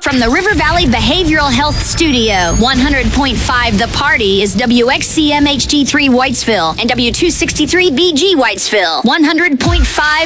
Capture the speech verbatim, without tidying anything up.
From the River Valley Behavioral Health Studio, one hundred point five The Party is W X C M H D three Whitesville and W two sixty-three B G Whitesville. one hundred point five